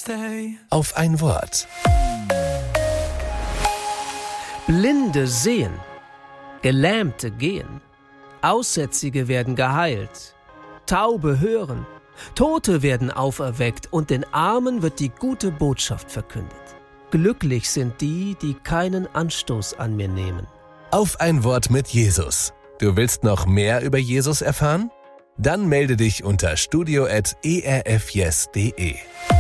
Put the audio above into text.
Auf ein Wort. Blinde sehen, Gelähmte gehen, Aussätzige werden geheilt, Taube hören, Tote werden auferweckt und den Armen wird die gute Botschaft verkündet. Glücklich sind die, die keinen Anstoß an mir nehmen. Auf ein Wort mit Jesus. Du willst noch mehr über Jesus erfahren? Dann melde dich unter studio@erfyes.de.